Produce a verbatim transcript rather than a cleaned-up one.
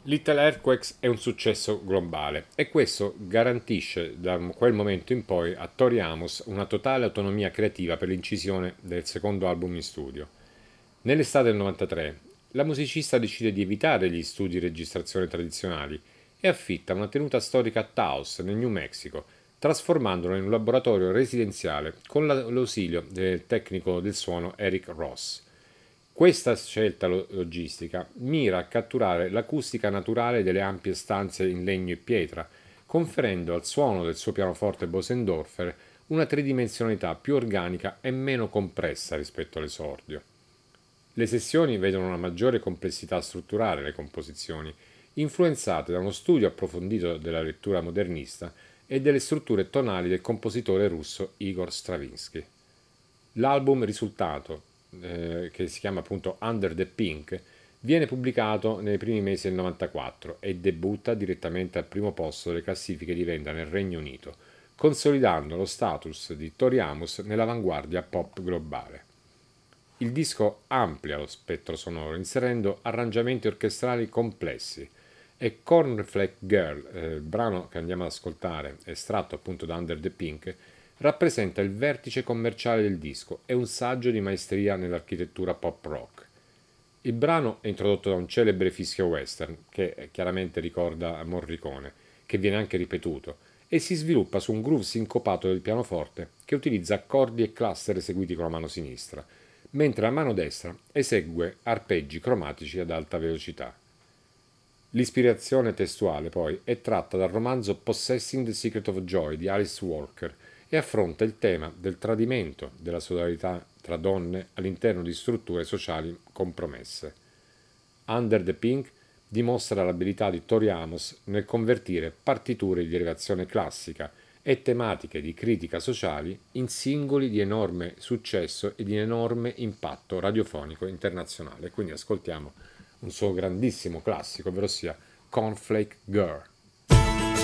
Little Earthquakes è un successo globale e questo garantisce da quel momento in poi a Tori Amos una totale autonomia creativa per l'incisione del secondo album in studio. Nell'estate del novantatré la musicista decide di evitare gli studi di registrazione tradizionali e affitta una tenuta storica a Taos, nel New Mexico, trasformandolo in un laboratorio residenziale con l'ausilio del tecnico del suono Eric Ross. Questa scelta logistica mira a catturare l'acustica naturale delle ampie stanze in legno e pietra, conferendo al suono del suo pianoforte Bosendorfer una tridimensionalità più organica e meno compressa rispetto all'esordio. Le sessioni vedono una maggiore complessità strutturale le composizioni, influenzate da uno studio approfondito della lettura modernista e delle strutture tonali del compositore russo Igor Stravinsky. L'album risultato, eh, che si chiama appunto Under the Pink, viene pubblicato nei primi mesi del novantaquattro e debutta direttamente al primo posto delle classifiche di venda nel Regno Unito, consolidando lo status di Tori Amos nell'avanguardia pop globale. Il disco amplia lo spettro sonoro inserendo arrangiamenti orchestrali complessi e Cornflake Girl, eh, il brano che andiamo ad ascoltare, estratto appunto da Under the Pink, rappresenta il vertice commerciale del disco e un saggio di maestria nell'architettura pop rock. Il brano è introdotto da un celebre fischio western, che chiaramente ricorda Morricone, che viene anche ripetuto, e si sviluppa su un groove sincopato del pianoforte che utilizza accordi e cluster eseguiti con la mano sinistra, mentre la mano destra esegue arpeggi cromatici ad alta velocità. L'ispirazione testuale, poi, è tratta dal romanzo Possessing the Secret of Joy di Alice Walker e affronta il tema del tradimento della sodalità tra donne all'interno di strutture sociali compromesse. Under the Pink dimostra l'abilità di Tori Amos nel convertire partiture di derivazione classica e tematiche di critica sociali in singoli di enorme successo e di enorme impatto radiofonico internazionale. Quindi ascoltiamo un suo grandissimo classico, ovvero sia Cornflake Girl.